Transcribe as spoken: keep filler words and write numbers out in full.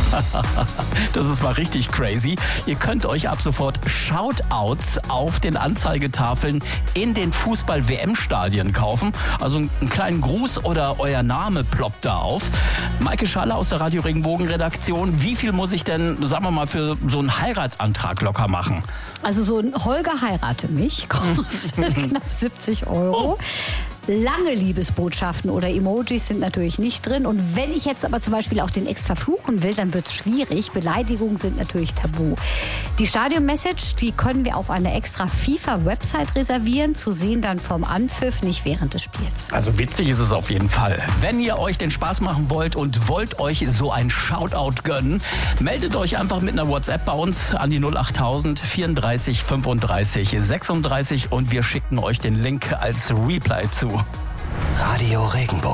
Das ist mal richtig crazy. Ihr könnt euch ab sofort Shoutouts auf den Anzeigetafeln in den Fußball-W M-Stadien kaufen. Also einen kleinen Gruß oder euer Name ploppt da auf. Maike Schaller aus der Radio Regenbogen-Redaktion. Wie viel muss ich denn, sagen wir mal, für so einen Heiratsantrag locker machen? Also so ein Holger heirate mich kostet knapp siebzig Euro. Oh. Lange Liebesbotschaften oder Emojis sind natürlich nicht drin. Und wenn ich jetzt aber zum Beispiel auch den Ex verfluchen will, dann wird es schwierig. Beleidigungen sind natürlich tabu. Die Stadion-Message, die können wir auf einer extra FIFA-Website reservieren. Zu sehen dann vom Anpfiff, nicht während des Spiels. Also witzig ist es auf jeden Fall. Wenn ihr euch den Spaß machen wollt und wollt euch so ein Shoutout gönnen, meldet euch einfach mit einer WhatsApp bei uns an die null achttausend vierunddreißig fünfunddreißig sechsunddreißig und wir schicken euch den Link als Replay zu. Radio Regenbogen.